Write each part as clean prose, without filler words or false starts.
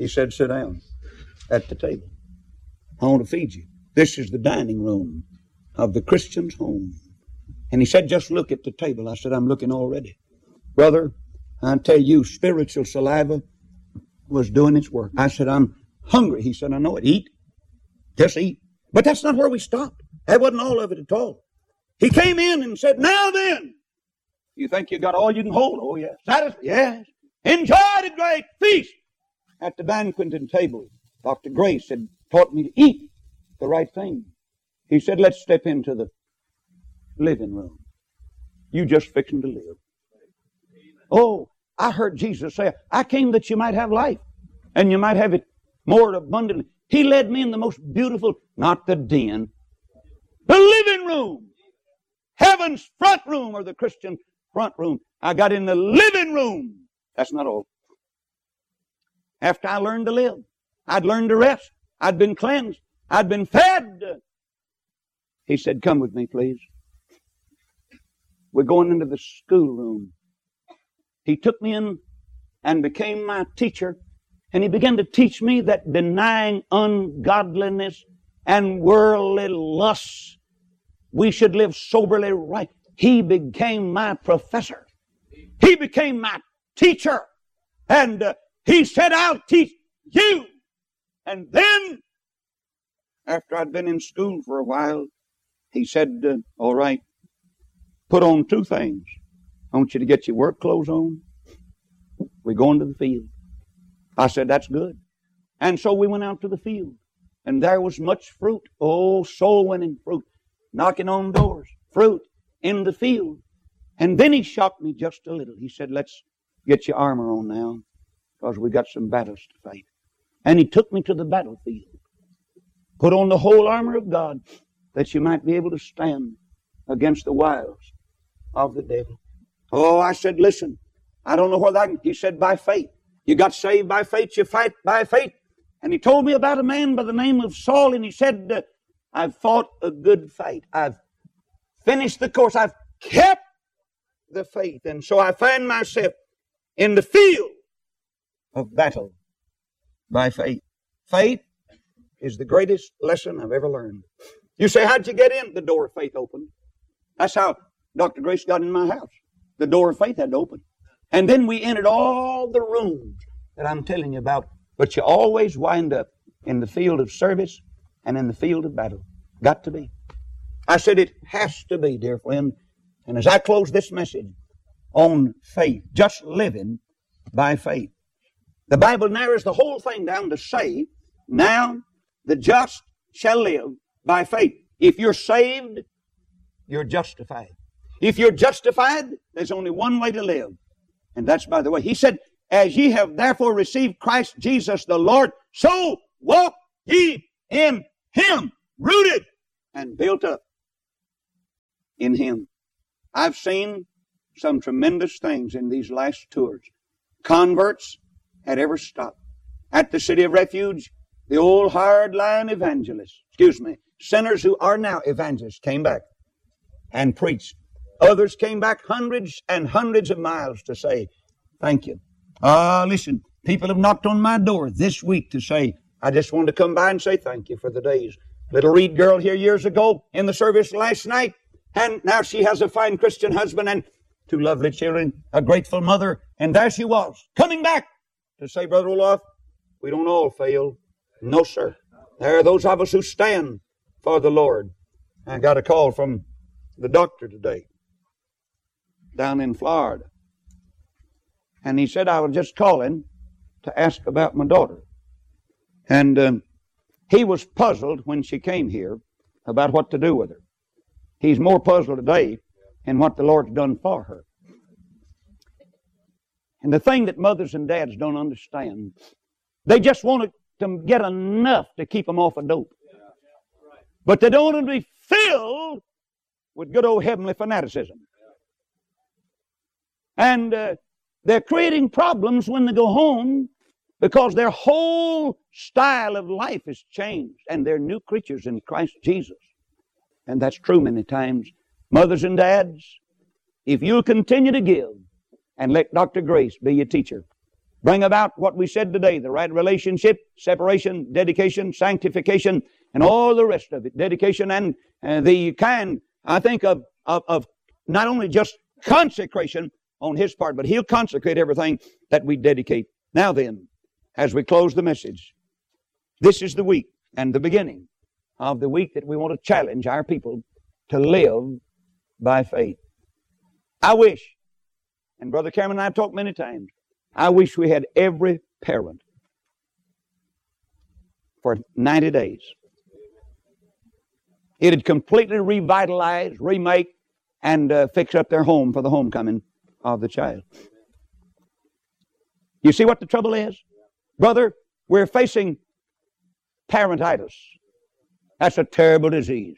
He said, sit down at the table. I want to feed you. This is the dining room of the Christian's home. And he said, just look at the table. I said, I'm looking already. Brother, I tell you, spiritual saliva was doing its work. I said, I'm hungry. He said, I know it. Eat. Just eat. But that's not where we stopped. That wasn't all of it at all. He came in and said, now then, you think you got all you can hold? Oh, yes. Satisfied? Yes. Enjoy the great feast at the banqueting table. Dr. Grace had taught me to eat the right thing. He said, let's step into the living room. You just fixing to live. Oh, I heard Jesus say, I came that you might have life, and you might have it more abundantly. He led me in the most beautiful, not the den, the living room. Heaven's front room, or the Christian front room. I got in the living room. That's not all. After I learned to live, I'd learned to rest. I'd been cleansed. I'd been fed. He said, come with me, please. We're going into the schoolroom. He took me in and became my teacher. And he began to teach me that denying ungodliness and worldly lusts, we should live soberly right. He became my professor. He became my teacher. And he said, I'll teach you. And then, after I'd been in school for a while, he said, all right, put on two things. I want you to get your work clothes on. We're going to the field. I said, that's good. And so we went out to the field. And there was much fruit. Oh, soul-winning fruit. Knocking on doors. Fruit in the field. And then he shocked me just a little. He said, let's get your armor on now, because we got some battles to fight. And he took me to the battlefield. Put on the whole armor of God, that you might be able to stand against the wiles of the devil. Oh, I said, listen, I don't know whether I can. He said, by faith. You got saved by faith, you fight by faith. And he told me about a man by the name of Saul, and he said, I've fought a good fight. I've finished the course. I've kept the faith. And so I find myself in the field of battle by faith. Faith is the greatest lesson I've ever learned. You say, how'd you get in? The door of faith opened. That's how Dr. Grace got in my house. The door of faith had to open. And then we entered all the rooms that I'm telling you about. But you always wind up in the field of service and in the field of battle. Got to be. I said it has to be, dear friend. And as I close this message on faith, just living by faith, the Bible narrows the whole thing down to say, now the just shall live by faith. If you're saved, you're justified. If you're justified, there's only one way to live. And that's by the way. He said, as ye have therefore received Christ Jesus the Lord, so walk ye in Him, rooted and built up in Him. I've seen some tremendous things in these last tours. Converts at every stop. At the City of Refuge, the old hard-line evangelists, sinners who are now evangelists came back and preached. Others came back hundreds and hundreds of miles to say, thank you. Listen, people have knocked on my door this week to say, I just wanted to come by and say thank you for the days. Little Reed girl here years ago in the service last night, and now she has a fine Christian husband and two lovely children, a grateful mother, and there she was, coming back to say, Brother Olaf, we don't all fail. No, sir. There are those of us who stand for the Lord. I got a call from the doctor today down in Florida. And he said, I was just calling to ask about my daughter. And he was puzzled when she came here about what to do with her. He's more puzzled today in what the Lord's done for her. And the thing that mothers and dads don't understand, they just want to get enough to keep them off of dope. But they don't want to be filled with good old heavenly fanaticism. And they're creating problems when they go home because their whole style of life has changed and they're new creatures in Christ Jesus. And that's true many times. Mothers and dads, if you'll continue to give and let Dr. Grace be your teacher, bring about what we said today, the right relationship, separation, dedication, sanctification, and all the rest of it. Dedication and the kind, I think, of not only just consecration on His part, but He'll consecrate everything that we dedicate. Now then, as we close the message, this is the week and the beginning of the week that we want to challenge our people to live by faith. I wish, and Brother Cameron and I have talked many times, I wish we had every parent for 90 days. It'd completely revitalize, remake, and fix up their home for the homecoming of the child. You see what the trouble is? Brother, we're facing parentitis. That's a terrible disease.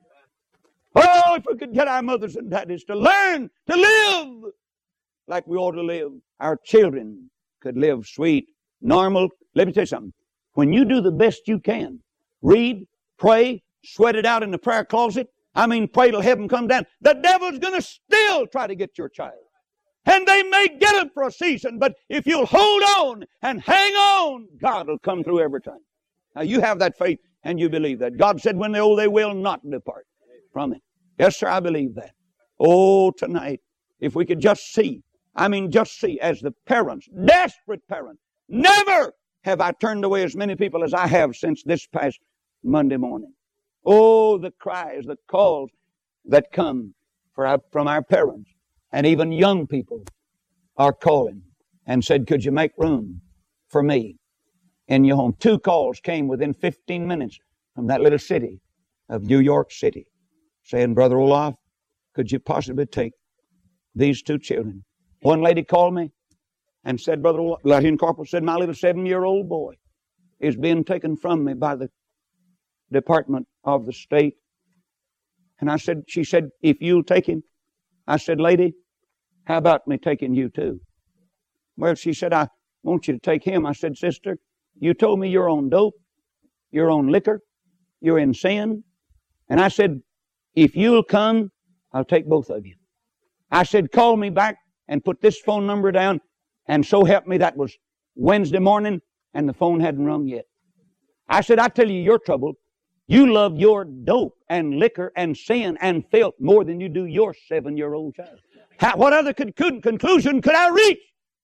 Oh, if we could get our mothers and daddies to learn to live like we ought to live, our children could live sweet, normal. Let me tell you something. When you do the best you can, read, pray, sweat it out in the prayer closet, pray till heaven come down, the devil's going to still try to get your child. And they may get them for a season, but if you'll hold on and hang on, God will come through every time. Now you have that faith and you believe that. God said when they're old, they will not depart from it. Yes, sir, I believe that. Oh, tonight, if we could just see as the parents, desperate parents, never have I turned away as many people as I have since this past Monday morning. Oh, the cries, the calls that come from our parents. And even young people are calling and said, could you make room for me in your home? 2 calls came within 15 minutes from that little city of New York City saying, Brother Olaf, could you possibly take these 2 children? One lady called me and said, Brother Olaf, Lieutenant Corporal said, my little 7-year-old boy is being taken from me by the Department of the State. And she said, if you'll take him. I said, lady, how about me taking you too? Well, she said, I want you to take him. I said, sister, you told me you're on dope, you're on liquor, you're in sin. And I said, if you'll come, I'll take both of you. I said, call me back and put this phone number down. And so help me, that was Wednesday morning and the phone hadn't rung yet. I said, I tell you your trouble. You love your dope and liquor and sin and filth more than you do your 7-year-old child. What other conclusion could I reach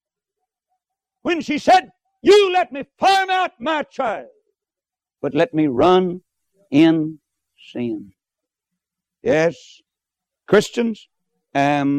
when she said, you let me farm out my child, but let me run in sin? Yes, Christians,